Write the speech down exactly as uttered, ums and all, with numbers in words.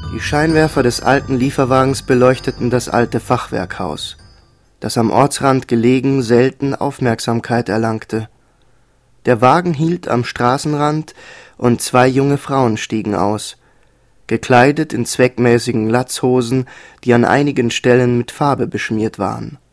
Die Scheinwerfer des alten Lieferwagens beleuchteten das alte Fachwerkhaus, das am Ortsrand gelegen selten Aufmerksamkeit erlangte. Der Wagen hielt am Straßenrand und zwei junge Frauen stiegen aus, gekleidet in zweckmäßigen Latzhosen, die an einigen Stellen mit Farbe beschmiert waren